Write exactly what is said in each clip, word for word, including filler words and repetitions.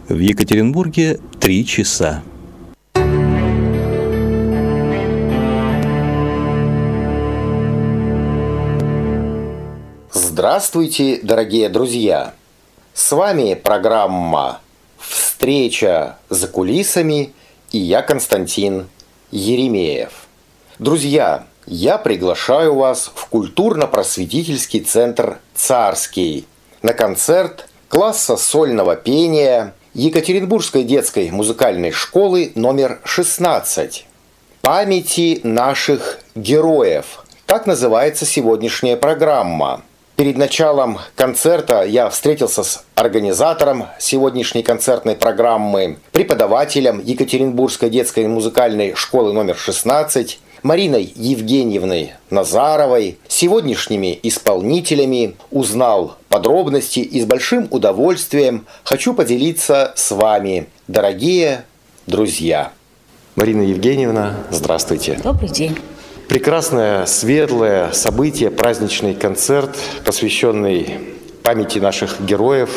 В Екатеринбурге три часа. Здравствуйте, дорогие друзья! С вами программа «Встреча за кулисами» и я, Константин Еремеев. Друзья, я приглашаю вас в культурно-просветительский центр «Царский» на концерт класса сольного пения Екатеринбургской детской музыкальной школы номер шестнадцать «Памяти наших героев». Так называется сегодняшняя программа. Перед началом концерта я встретился с организатором сегодняшней концертной программы, преподавателем Екатеринбургской детской музыкальной школы номер шестнадцать Мариной Евгеньевной Назаровой, сегодняшними исполнителями, узнал подробности и с большим удовольствием хочу поделиться с вами, дорогие друзья. Марина Евгеньевна, здравствуйте. Добрый день. Прекрасное, светлое событие, праздничный концерт, посвященный памяти наших героев,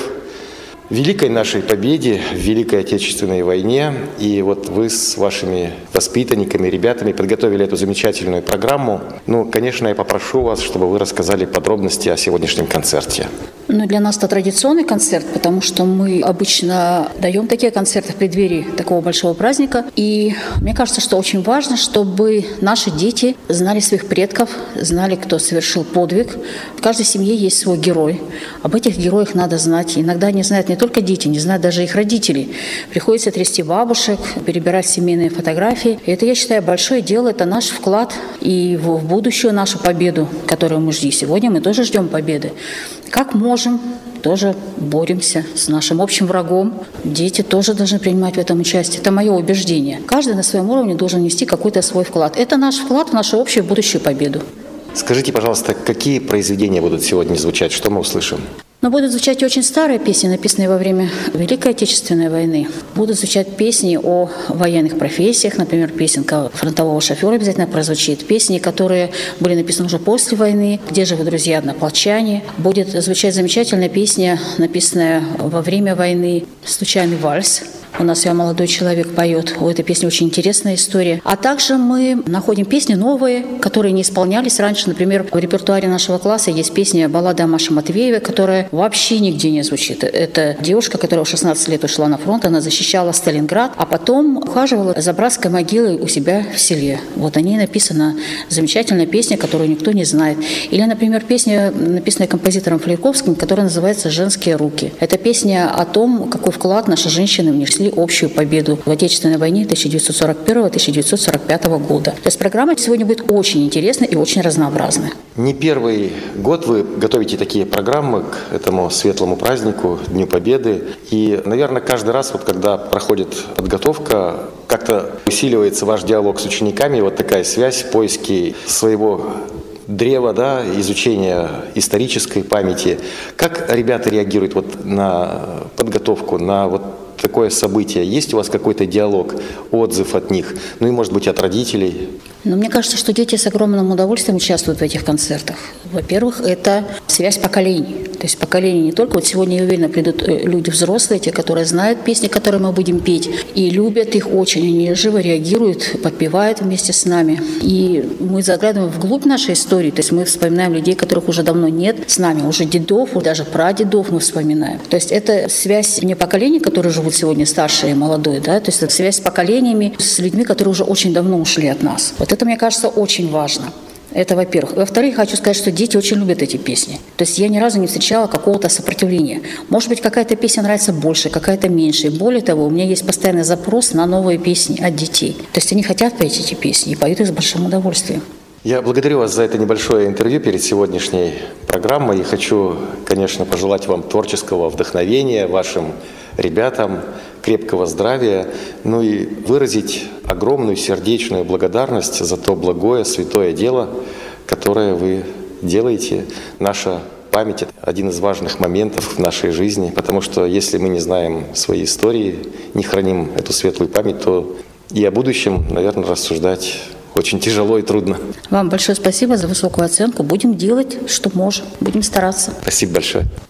великой нашей победе в Великой Отечественной войне. И вот вы с вашими воспитанниками, ребятами подготовили эту замечательную программу. Ну, конечно, я попрошу вас, чтобы вы рассказали подробности о сегодняшнем концерте. Ну, для нас это традиционный концерт, потому что мы обычно даем такие концерты в преддверии такого большого праздника. И мне кажется, что очень важно, чтобы наши дети знали своих предков, знали, кто совершил подвиг. В каждой семье есть свой герой. Об этих героях надо знать. Иногда не знают не только дети, не знают даже их родители. Приходится трясти бабушек, перебирать семейные фотографии. И это, я считаю, большое дело. Это наш вклад и в будущую нашу победу, которую мы ждем. Сегодня мы тоже ждем победы. Как можем, тоже боремся с нашим общим врагом. Дети тоже должны принимать в этом участие. Это мое убеждение. Каждый на своем уровне должен нести какой-то свой вклад. Это наш вклад в нашу общую будущую победу. Скажите, пожалуйста, какие произведения будут сегодня звучать? Что мы услышим? Но будут звучать очень старые песни, написанные во время Великой Отечественной войны. Будут звучать песни о военных профессиях, например, песенка фронтового шофера обязательно прозвучит. Песни, которые были написаны уже после войны, «Где же вы, друзья, однополчане». Будет звучать замечательная песня, написанная во время войны, «Случайный вальс». У нас ее молодой человек поет. У этой песни очень интересная история. А также мы находим песни новые, которые не исполнялись раньше. Например, в репертуаре нашего класса есть песня «Баллада о Маше Матвеевой», которая вообще нигде не звучит. Это девушка, которая в шестнадцать лет ушла на фронт, она защищала Сталинград, а потом ухаживала за братской могилой у себя в селе. Вот о ней написана замечательная песня, которую никто не знает. Или, например, песня, написанная композитором Флейковским, которая называется «Женские руки». Это песня о том, какой вклад наши женщины внесли общую победу в Отечественной войне тысяча девятьсот сорок первого — тысяча девятьсот сорок пятого года. То есть программа сегодня будет очень интересная и очень разнообразная. Не первый год вы готовите такие программы к этому светлому празднику, Дню Победы. И, наверное, каждый раз, вот, когда проходит подготовка, как-то усиливается ваш диалог с учениками, вот такая связь, поиски своего древа, да, изучения исторической памяти. Как ребята реагируют вот на подготовку, на вот такое событие? Есть у вас какой-то диалог, отзыв от них? Ну и, может быть, от родителей? Но мне кажется, что дети с огромным удовольствием участвуют в этих концертах. Во-первых, это связь поколений. То есть поколения не только... Вот сегодня, я уверена, придут люди взрослые, те, которые знают песни, которые мы будем петь, и любят их очень. Они живо реагируют, подпевают вместе с нами. И мы заглядываем вглубь нашей истории. То есть мы вспоминаем людей, которых уже давно нет с нами. Уже дедов, даже прадедов мы вспоминаем. То есть это связь не поколений, которые живут сегодня старшие и молодые, да? То есть это связь с поколениями, с людьми, которые уже очень давно ушли от нас. Вот это, мне кажется, очень важно. Это, во-первых. Во-вторых, хочу сказать, что дети очень любят эти песни. То есть я ни разу не встречала какого-то сопротивления. Может быть, какая-то песня нравится больше, какая-то меньше. И более того, у меня есть постоянный запрос на новые песни от детей. То есть они хотят петь эти песни и поют их с большим удовольствием. Я благодарю вас за это небольшое интервью перед сегодняшней программой. И хочу, конечно, пожелать вам творческого вдохновения, вашим ребятам, крепкого здравия, ну и выразить огромную сердечную благодарность за то благое, святое дело, которое вы делаете. Наша память – это один из важных моментов в нашей жизни, потому что если мы не знаем своей истории, не храним эту светлую память, то и о будущем, наверное, рассуждать очень тяжело и трудно. Вам большое спасибо за высокую оценку. Будем делать, что можем. Будем стараться. Спасибо большое.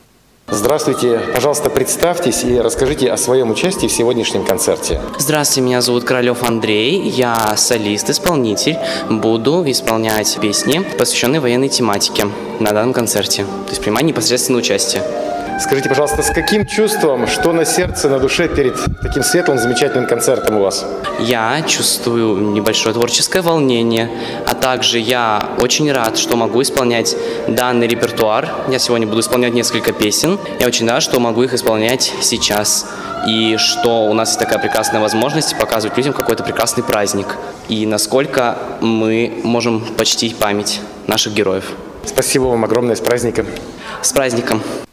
Здравствуйте, пожалуйста, представьтесь и расскажите о своем участии в сегодняшнем концерте. Здравствуйте, меня зовут Королев Андрей, я солист-исполнитель, буду исполнять песни, посвященные военной тематике на данном концерте, то есть принимать непосредственное участие. Скажите, пожалуйста, с каким чувством, что на сердце, на душе перед таким светлым, замечательным концертом у вас? Я чувствую небольшое творческое волнение, а также я очень рад, что могу исполнять данный репертуар. Я сегодня буду исполнять несколько песен. Я очень рад, что могу их исполнять сейчас. И что у нас есть такая прекрасная возможность показывать людям какой-то прекрасный праздник. И насколько мы можем почтить память наших героев. Спасибо вам огромное, с праздником. С праздником!